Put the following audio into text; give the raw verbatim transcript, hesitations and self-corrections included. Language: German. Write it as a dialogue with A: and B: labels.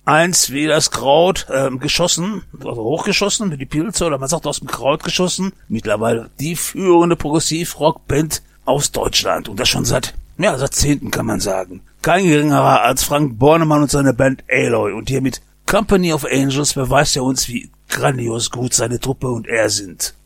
A: Eins wie das Kraut ähm, geschossen, also hochgeschossen, wie die Pilze, oder man sagt aus dem Kraut geschossen. Mittlerweile die führende Progressiv-Rock-Band aus Deutschland. Und das schon seit, ja, Jahrzehnten kann man sagen. Kein geringerer als Frank Bornemann und seine Band Aloy. Und hier mit Company of Angels beweist er uns, wie grandios gut seine Truppe und er sind.